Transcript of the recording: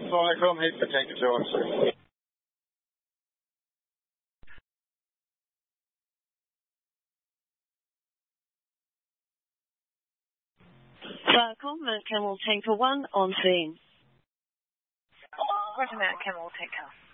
Assalamualaikum, hit potato sauce. Welcome, Camel Tanker 1 on scene. Roger that, Camel Tanker.